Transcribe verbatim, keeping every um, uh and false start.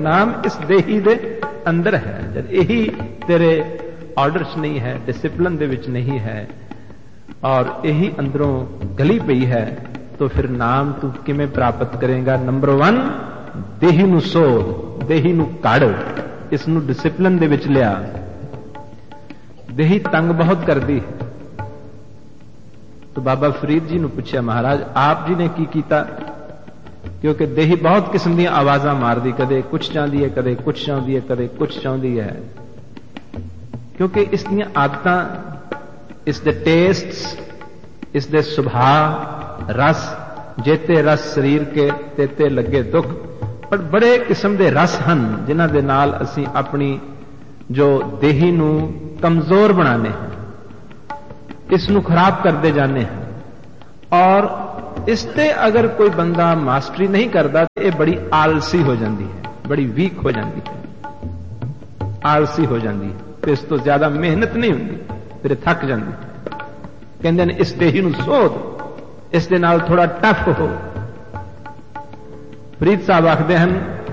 नाम इस देही दे अंदर है। जब यही तेरे ऑर्डर च नहीं है, डिसिप्लिन दे विच नहीं है और यही अंदरों गली पई है, तो फिर नाम तू किमें प्राप्त करेगा? नंबर वन, देही नू सोध, देही नू कड़, इसनू डिसिप्लिन दे विच लिया। देही तंग बहुत करदी है। तो बाबा फरीद जी ने पूछा, महाराज आप जी ने की कीता? क्योंकि देही बहुत किस्म दी आवाज़ां मारदी, कदे कुछ चाहती है, कदे कुछ चाहती है, कदे कुछ चाहती है, क्योंकि इस दियां आदतां, इस दे टेस्ट, इस दे सुभाव, रस, जेते रस शरीर के तेते लगे दुख, पर बड़े किस्म दे रस हन जिन्हां दे नाल असीं अपनी जो देही नू कमजोर बनाने हैं, इसनू खराब करते जाने हैं। और इसते अगर कोई बंदा मास्टरी नहीं करता तो यह बड़ी आलसी हो जाती है, बड़ी वीक हो जाती है, आलसी हो जाती है, फिर इस तो ज्यादा मेहनत नहीं होती, फिर थक जाती है। कहते हैं इस देही नू सोध, इस दे नाल थोड़ा टफ हो। फरीद साहब आखते हैं